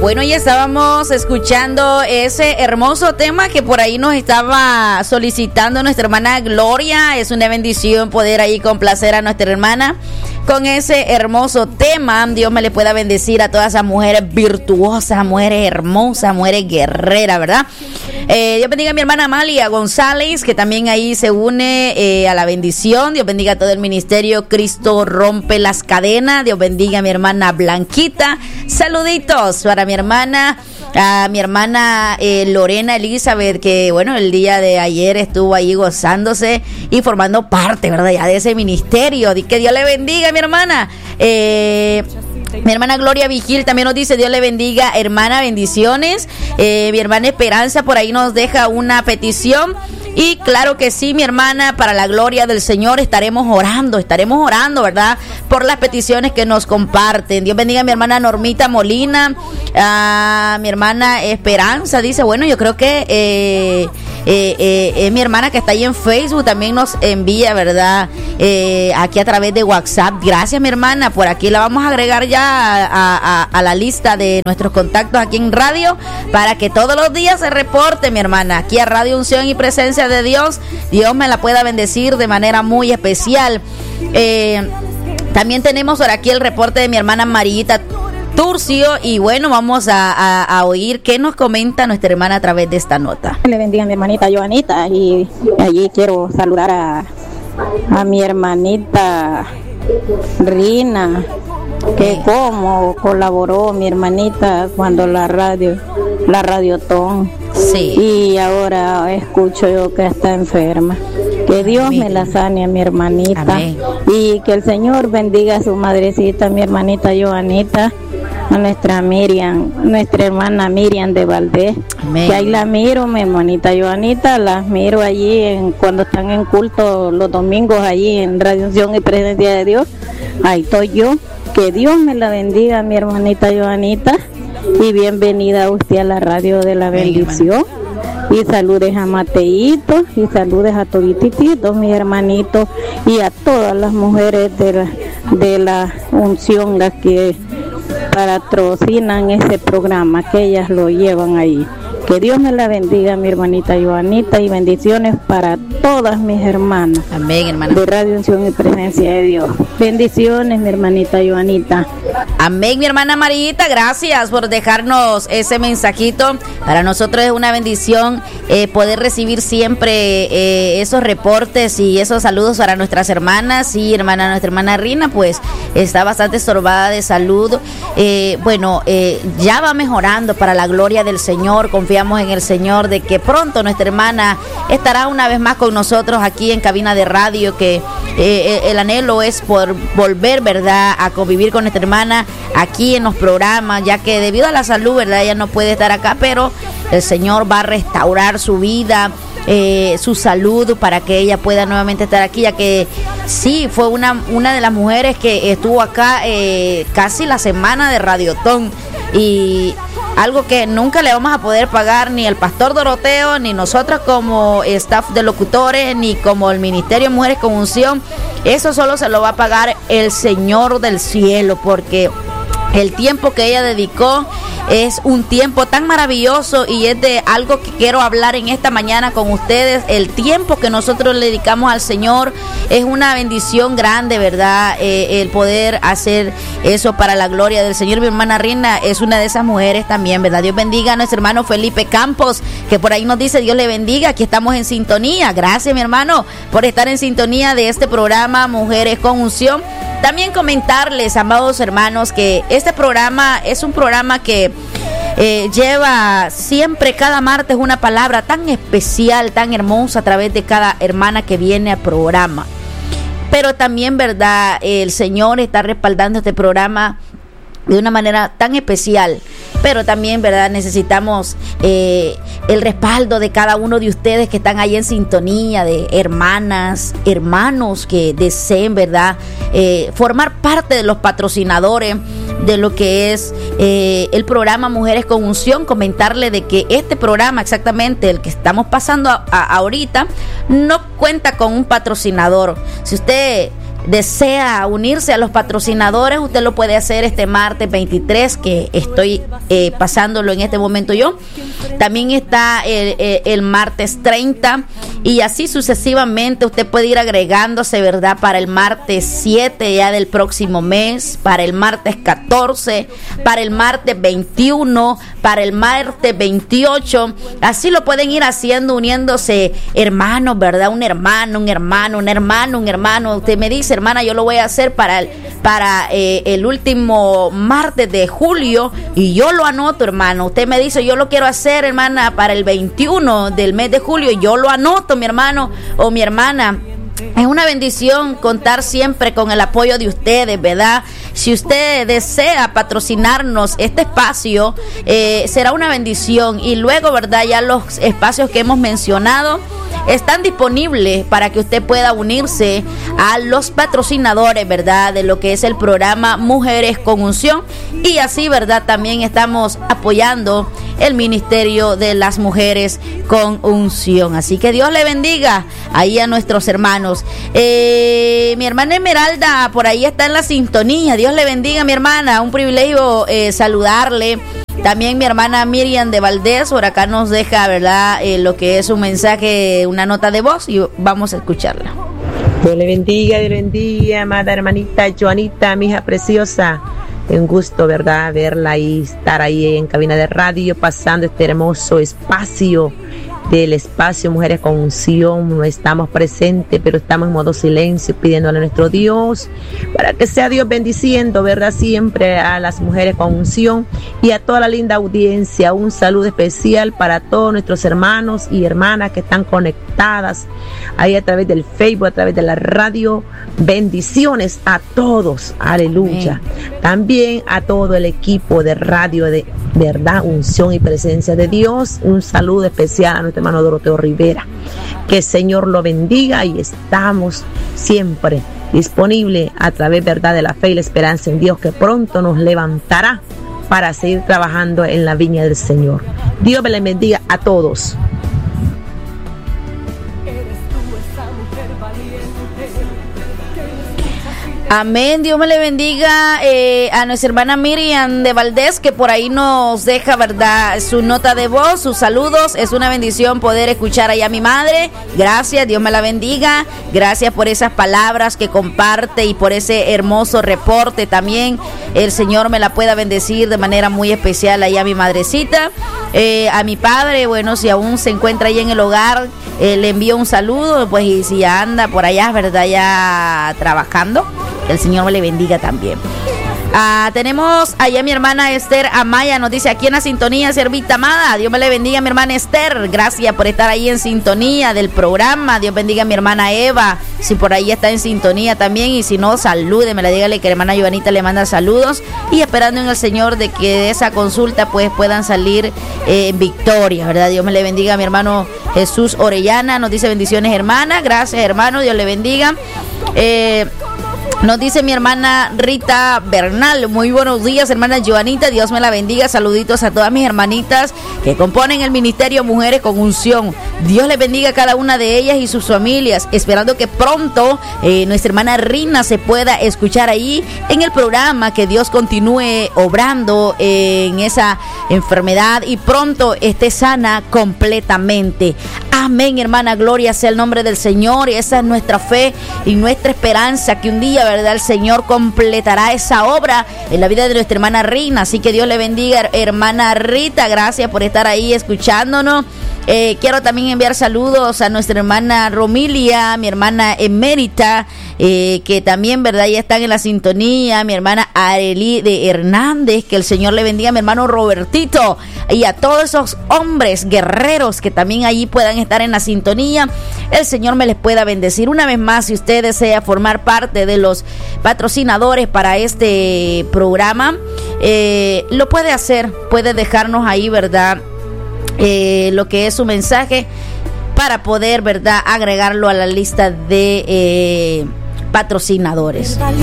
Bueno, ya estábamos escuchando ese hermoso tema que por ahí nos estaba solicitando nuestra hermana Gloria. Es una bendición poder ahí complacer a nuestra hermana con ese hermoso tema. Dios me le pueda bendecir a todas esas mujeres virtuosas, mujeres hermosas, mujeres guerreras, ¿verdad? Dios bendiga a mi hermana Amalia González, que también ahí se une a la bendición. Dios bendiga a todo el ministerio Cristo Rompe las Cadenas. Dios bendiga a mi hermana Blanquita. Saluditos para mi hermana, a mi hermana Lorena Elizabeth, que bueno, el día de ayer estuvo ahí gozándose y formando parte, ¿verdad?, ya de ese ministerio. Que Dios le bendiga, mi hermana. Mi hermana Gloria Vigil también nos dice: Dios le bendiga, hermana, bendiciones. Mi hermana Esperanza por ahí nos deja una petición. Y claro que sí, mi hermana, para la gloria del Señor estaremos orando, ¿verdad?, por las peticiones que nos comparten. Dios bendiga a mi hermana Normita Molina, a mi hermana Esperanza. Dice, bueno, yo creo que mi hermana que está ahí en Facebook también nos envía, ¿verdad?, aquí a través de WhatsApp. Gracias, mi hermana, por aquí la vamos a agregar ya a la lista de nuestros contactos aquí en radio, para que todos los días se reporte, mi hermana, aquí a Radio Unción y Presencia de Dios. Dios me la pueda bendecir de manera muy especial. También tenemos por aquí el reporte de mi hermana Marita Turcio, y bueno, vamos a oír qué nos comenta nuestra hermana a través de esta nota. Le bendiga a mi hermanita Joanita, y allí quiero saludar a mi hermanita Rina, que como colaboró mi hermanita cuando la radiotón, sí, y ahora escucho yo que está enferma. Que Dios me la sane a mi hermanita. Amén. Y que el Señor bendiga a su madrecita, mi hermanita Joanita, a nuestra Miriam, nuestra hermana Miriam de Valdés. Amén. Que ahí la miro, mi hermanita Joanita, las miro allí cuando están en culto los domingos allí en Radio Unción y Presencia de Dios. Ahí estoy yo. Que Dios me la bendiga, mi hermanita Joanita, y bienvenida a usted a la radio de la bendición. Y saludes a Mateito, y saludes a todititos, mis hermanitos, y a todas las mujeres de la unción, las que patrocinan ese programa, que ellas lo llevan ahí. Que Dios me la bendiga, mi hermanita Joanita, y bendiciones para todas mis hermanas. Amén, hermana. De Radio Unción y Presencia de Dios. Bendiciones, mi hermanita Joanita. Amén, mi hermana Marita, gracias por dejarnos ese mensajito. Para nosotros es una bendición poder recibir siempre esos reportes y esos saludos para nuestras hermanas. Y nuestra hermana Rina pues está bastante estorbada de salud. Ya va mejorando, para la gloria del Señor. Confiamos en el Señor de que pronto nuestra hermana estará una vez más con nosotros aquí en cabina de radio, que el anhelo es por volver, ¿verdad?, a convivir con nuestra hermana aquí en los programas, ya que debido a la salud, ¿verdad?, ella no puede estar acá, pero el Señor va a restaurar su vida, su salud, para que ella pueda nuevamente estar aquí, ya que sí, fue una de las mujeres que estuvo acá casi la semana de Radiotón, y algo que nunca le vamos a poder pagar ni el pastor Doroteo, ni nosotros como staff de locutores, ni como el Ministerio de Mujeres con Unción. Eso solo se lo va a pagar el Señor del cielo, porque el tiempo que ella dedicó es un tiempo tan maravilloso, y es de algo que quiero hablar en esta mañana con ustedes. El tiempo que nosotros le dedicamos al Señor es una bendición grande, ¿verdad? El poder hacer eso para la gloria del Señor. Mi hermana Rina es una de esas mujeres también, ¿verdad? Dios bendiga a nuestro hermano Felipe Campos, que por ahí nos dice: Dios le bendiga, aquí estamos en sintonía. Gracias, mi hermano, por estar en sintonía de este programa Mujeres con Unción. También comentarles, amados hermanos, que este programa es un programa que lleva siempre, cada martes, una palabra tan especial, tan hermosa a través de cada hermana que viene al programa. Pero también, ¿verdad?, el Señor está respaldando este programa de una manera tan especial. Pero también, ¿verdad?, necesitamos el respaldo de cada uno de ustedes que están ahí en sintonía, de hermanas, hermanos que deseen, ¿verdad?, formar parte de los patrocinadores de lo que es el programa Mujeres con Unción. Comentarle de que este programa, exactamente el que estamos pasando ahorita, no cuenta con un patrocinador. Si usted desea unirse a los patrocinadores, usted lo puede hacer este martes 23, que estoy pasándolo en este momento yo. También está el martes 30 y así sucesivamente. Usted puede ir agregándose, ¿verdad? Para el martes 7 ya del próximo mes, para el martes 14, para el martes 21, para el martes 28. Así lo pueden ir haciendo, uniéndose hermanos, ¿verdad? Un hermano. Usted me dice, hermana, yo lo voy a hacer para el último martes de julio y yo lo anoto, hermano. Usted me dice, yo lo quiero hacer, hermana, para el 21 del mes de julio, yo lo anoto, mi hermano o mi hermana. Es una bendición contar siempre con el apoyo de ustedes, ¿verdad? Si usted desea patrocinarnos este espacio, será una bendición. Y luego, ¿verdad? Ya los espacios que hemos mencionado están disponibles para que usted pueda unirse a los patrocinadores, ¿verdad? De lo que es el programa Mujeres con Unción. Y así, ¿verdad? También estamos apoyando el ministerio de las mujeres con unción. Así que Dios le bendiga ahí a nuestros hermanos. Mi hermana Esmeralda por ahí está en la sintonía. Dios le bendiga, mi hermana. Un privilegio saludarle. También mi hermana Miriam de Valdés por acá nos deja, ¿verdad? Lo que es un mensaje, una nota de voz, y vamos a escucharla. Dios le bendiga, amada hermanita Joanita, mi hija preciosa. Un gusto, ¿verdad? Verla y estar ahí en cabina de radio, pasando este hermoso espacio del espacio Mujeres con Unción. No estamos presentes, pero estamos en modo silencio, pidiéndole a nuestro Dios para que sea Dios bendiciendo, ¿verdad? Siempre a las Mujeres con Unción y a toda la linda audiencia. Un saludo especial para todos nuestros hermanos y hermanas que están conectadas ahí a través del Facebook, a través de la radio. Bendiciones a todos, aleluya. Amén. También a todo el equipo de radio de verdad, unción y presencia de Dios. Un saludo especial a nuestro hermano Doroteo Rivera. Que el Señor lo bendiga y estamos siempre disponibles a través, verdad, de la fe y la esperanza en Dios, que pronto nos levantará para seguir trabajando en la viña del Señor. Dios me le bendiga a todos. Amén, Dios me le bendiga a nuestra hermana Miriam de Valdés, que por ahí nos deja, ¿verdad?, su nota de voz, sus saludos. Es una bendición poder escuchar ahí a mi madre. Gracias, Dios me la bendiga. Gracias por esas palabras que comparte y por ese hermoso reporte también. El Señor me la pueda bendecir de manera muy especial ahí a mi madrecita. A mi padre, bueno, si aún se encuentra ahí en el hogar, le envío un saludo, pues, y si anda por allá, ¿verdad?, ya trabajando, el Señor me le bendiga también. Tenemos allá mi hermana Esther Amaya, nos dice aquí en la sintonía, servita amada. Dios me le bendiga, mi hermana Esther. Gracias por estar ahí en sintonía del programa. Dios bendiga a mi hermana Eva, si por ahí está en sintonía también. Y si no, salúdemela, dígale que la hermana Joanita le manda saludos. Y esperando en el Señor de que de esa consulta pues puedan salir en victoria, ¿verdad? Dios me le bendiga a mi hermano Jesús Orellana. Nos dice bendiciones, hermana. Gracias, hermano. Dios le bendiga. Nos dice mi hermana Rita Bernal, muy buenos días, hermana Joanita, Dios me la bendiga. Saluditos a todas mis hermanitas que componen el ministerio Mujeres con Unción. Dios les bendiga a cada una de ellas y sus familias, esperando que pronto nuestra hermana Rina se pueda escuchar ahí en el programa, que Dios continúe obrando en esa enfermedad y pronto esté sana completamente. Amén, hermana, gloria sea el nombre del Señor. Y esa es nuestra fe y nuestra esperanza, que un día, ¿verdad?, el Señor completará esa obra en la vida de nuestra hermana Rina. Así que Dios le bendiga, hermana Rita. Gracias por estar ahí escuchándonos. Quiero también enviar saludos a nuestra hermana Romilia, mi hermana Emérita, que también, ¿verdad?, ya están en la sintonía. Mi hermana Arely de Hernández, que el Señor le bendiga. Mi hermano Robertito y a todos esos hombres guerreros que también allí puedan estar en la sintonía. El Señor me les pueda bendecir. Una vez más, si usted desea formar parte de los patrocinadores para este programa, lo puede hacer. Puede dejarnos ahí, ¿verdad?, lo que es su mensaje para poder, ¿verdad?, agregarlo a la lista de patrocinadores.